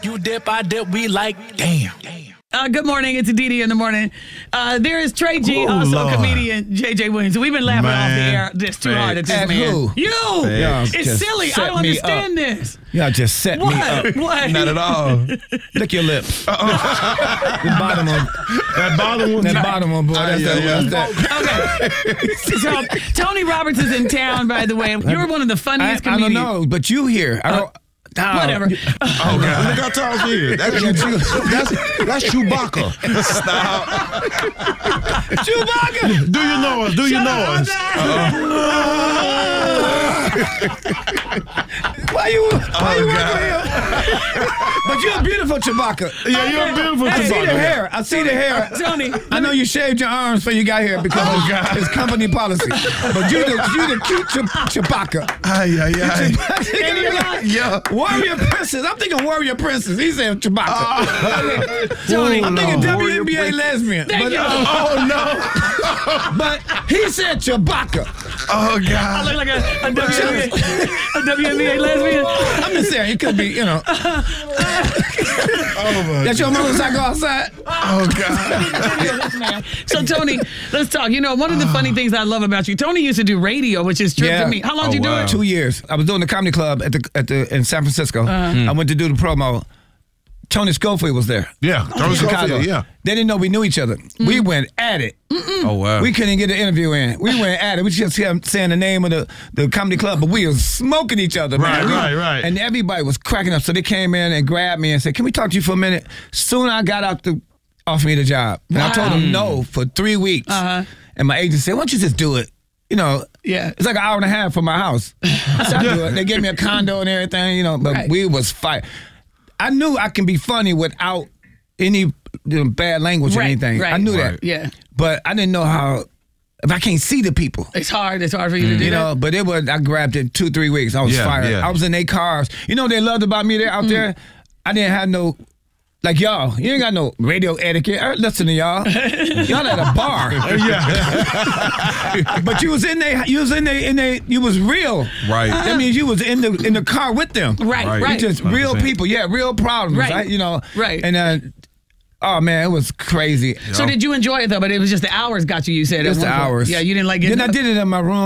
You dip, I dip, we like, damn. Good morning. It's Didi in the morning. There is Trey G, also comedian JJ Williams. We've been laughing off the air just too hard at this man. Who? You! It's silly. I don't understand this. Y'all just set me up. What? Not at all. Lick your lips. The bottom one. That bottom one. That bottom one, boy. That's that. Okay. So, Tony Roberts is in town, by the way. You're one of the funniest I comedians. don't know, but you here. Whatever. Oh, God. Look how tall he is. That's Chewbacca. Stop. Chewbacca. Do you know us? Do you know us? Why you working here? But you're a beautiful Chewbacca. Yeah, you're a beautiful I see Chewbacca. the hair. I see the hair. Tony. I know you shaved your arms before you got here because it's company policy. But you the cute Chewbacca. Yeah. Warrior Princess. I'm thinking Warrior Princess. He said Chewbacca. Tony, I'm thinking WNBA lesbian. Thank you. Oh, no. But he said Chewbacca. Oh, I God. look like a WNBA lesbian. I'm just saying, it could be, That's your motorcycle outside? Oh, God. So, Tony, let's talk. One of the funny things I love about you, Tony used to do radio, which is true to me. How long did you do it? 2 years. I was doing the comedy club in San Francisco. I went to do the promo. Tony Schofield was there. Yeah, Tony Schofield, yeah. They didn't know we knew each other. We went at it. Oh, wow. We couldn't get an interview in. We went at it. We just kept saying the name of the comedy club, but we was smoking each other, man. Right. And everybody was cracking up. So they came in and grabbed me and said, "Can we talk to you for a minute?" Soon I got out to offer me the job. And I told them no for 3 weeks. And my agent said, "Why don't you just do it?" It's like an hour and a half from my house. I said, "I'll do it." They gave me a condo and everything, but we was fighting. I knew I can be funny without any bad language or anything. I knew that. Yeah. But I didn't know how, if I can't see the people. It's hard for you to do that. But I grabbed it 2-3 weeks. I was fired. I was in their cars. You know what they loved about me there out there? I didn't have no, like y'all, you ain't got no radio etiquette. Listen to y'all. Y'all at a bar. But you was in there, you was real. Right. That means you was in the car with them. Right. You just real people. Yeah, real problems. Right. Right. And oh man, it was crazy. So did you enjoy it though? But it was just the hours got you. You said Just the hours. Yeah, you didn't like it. Then I did it in my room.